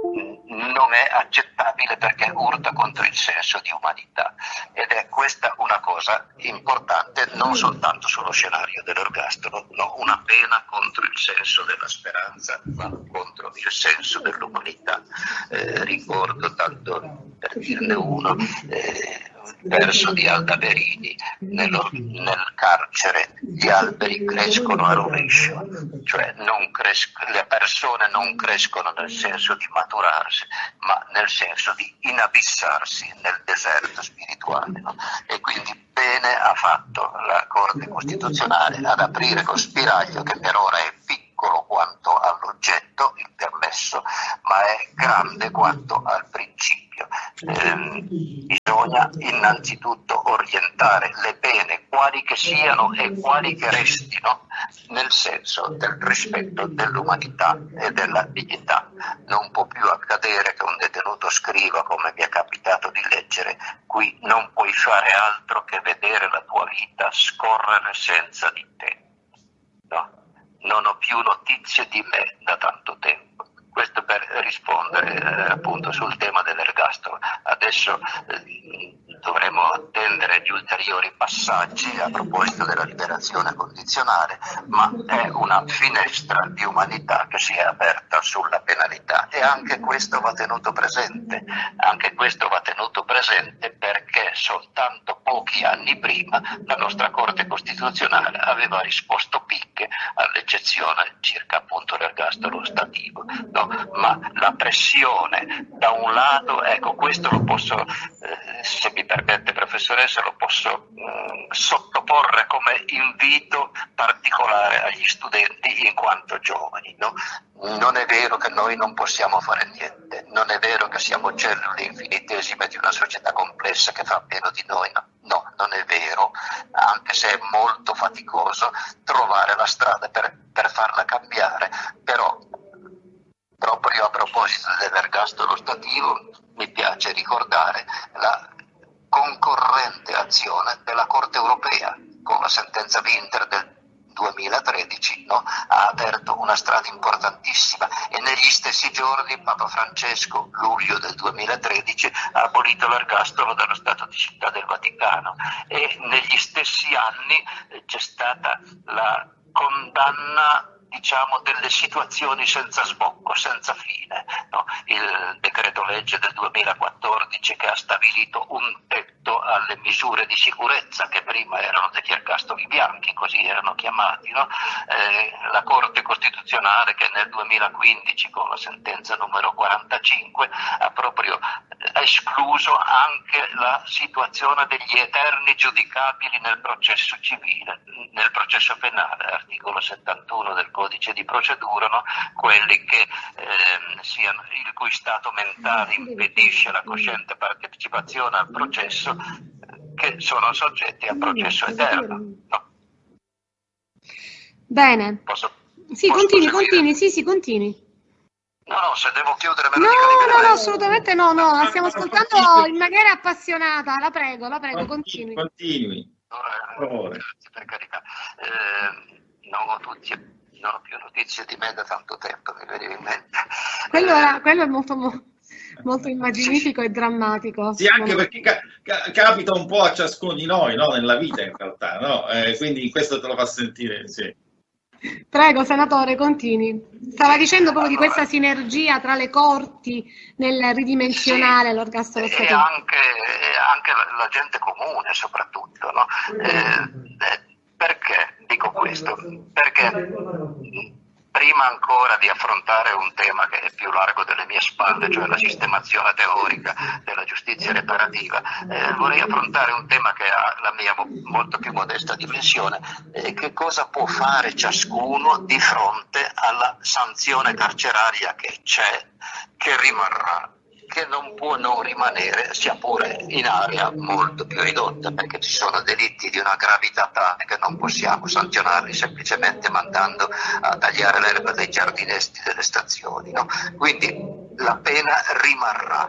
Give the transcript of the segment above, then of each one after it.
non è accettabile perché urta contro il senso di umanità, ed è questa una cosa importante non soltanto sullo scenario dell'ergastolo, no, una pena contro il senso della speranza, ma contro il senso dell'umanità. Ricordo, tanto per dirne uno, un verso di Alda Verini: nel carcere gli alberi crescono a rovescio, cioè le persone non crescono nel senso di maturarsi, ma nel senso di inabissarsi nel deserto spirituale, no? E quindi bene ha fatto la Corte Costituzionale ad aprire lo spiraglio, che per ora è piccolo quanto all'oggetto, il permesso, ma è grande quanto al principio. Bisogna innanzitutto orientare le pene, quali che siano e quali che restino, nel senso del rispetto dell'umanità e della dignità. Non può più accadere che un detenuto scriva, come mi è capitato di leggere: qui non puoi fare altro che vedere la tua vita scorrere senza di te. No? Non ho più notizie di me da tanto tempo. Questo per rispondere appunto sul tema dell'ergastolo. Adesso dovremo attendere gli ulteriori passaggi a proposito della liberazione condizionale, ma è una finestra di umanità che si è aperta sulla penalità, e anche questo va tenuto presente. Anche questo va tenuto presente perché soltanto pochi anni prima la nostra Corte Costituzionale aveva risposto picche all'eccezione circa appunto l'ergastolo ostativo, no? Ma la pressione da un lato, ecco, questo lo posso, se mi permette professoressa, lo posso sottoporre come invito particolare agli studenti in quanto giovani, no? Non è vero che noi non possiamo fare niente, non è vero che siamo cellule infinitesime di una società complessa che fa meno di noi, no. No, non è vero, anche se è molto faticoso trovare la strada per farla cambiare, però proprio a proposito dell'ergastolo ostativo mi piace ricordare la concorrente azione della Corte europea con la sentenza Winter del 2013, no? Ha aperto una strada importantissima, e negli stessi giorni Papa Francesco, luglio del 2013, ha abolito l'ergastolo dallo Stato di Città del Vaticano, e negli stessi anni c'è stata la condanna, diciamo, delle situazioni senza sbocco, senza fine, no? Il decreto legge del 2014 che ha stabilito un tetto alle misure di sicurezza, che prima erano degli ergastoli bianchi, così erano chiamati, no? La Corte Costituzionale, che nel 2015 con la sentenza numero 45 ha proprio escluso anche la situazione degli eterni giudicabili nel processo civile, nel processo penale, articolo 71 del codice di procedura, no? Quelli che siano, il cui stato mentale impedisce la cosciente partecipazione al processo, che sono soggetti a processo eterno, no? Bene. Sì, continui, sì, continui. No, se devo chiudere me lo no, dica liberamente. No, assolutamente no, la stiamo ascoltando in maniera appassionata, la prego, continui. Grazie, per carità. Non ho più notizie di me da tanto tempo, mi veniva in mente. Quello è molto immaginifico e drammatico. Sì, anche perché capita un po' a ciascuno di noi, no? Nella vita, in realtà, no? Quindi questo te lo fa sentire, sì. Prego, senatore, continui. Stava dicendo proprio di questa sinergia tra le corti nel ridimensionare l'ergastolo ostativo. E anche la gente comune, soprattutto, no? Perché dico questo? Perché prima ancora di affrontare un tema che è più largo delle mie spalle, cioè la sistemazione teorica della giustizia reparativa, vorrei affrontare un tema che ha la mia molto più modesta dimensione: che cosa può fare ciascuno di fronte alla sanzione carceraria che c'è, che rimarrà, che non può non rimanere, sia pure in area molto più ridotta, perché ci sono delitti di una gravità tale che non possiamo sanzionarli semplicemente mandando a tagliare l'erba dei giardinesti delle stazioni, no? Quindi la pena rimarrà.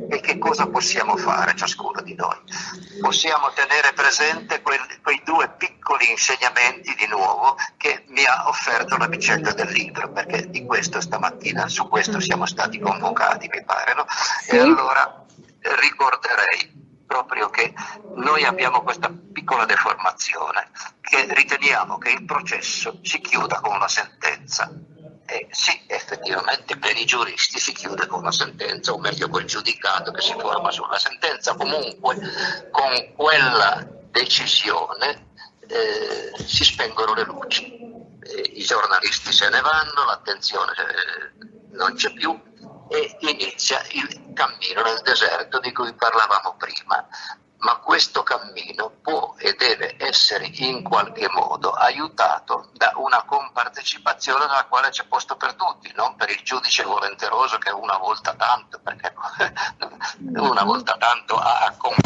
E che cosa possiamo fare ciascuno di noi? Possiamo tenere presente quei due piccoli insegnamenti di nuovo che mi ha offerto la vicenda del libro, perché di questo stamattina, su questo siamo stati convocati, mi pare, no? Sì. E allora ricorderei proprio che noi abbiamo questa piccola deformazione, che riteniamo che il processo si chiuda con una sentenza. Sì, effettivamente per i giuristi si chiude con una sentenza, o meglio col giudicato che si forma sulla sentenza. Comunque con quella decisione si spengono le luci, i giornalisti se ne vanno, l'attenzione non c'è più e inizia il cammino nel deserto di cui parlavamo prima. Ma questo cammino può e deve essere in qualche modo aiutato da una compartecipazione nella quale c'è posto per tutti, non per il giudice volenteroso che una volta tanto, perché una volta tanto ha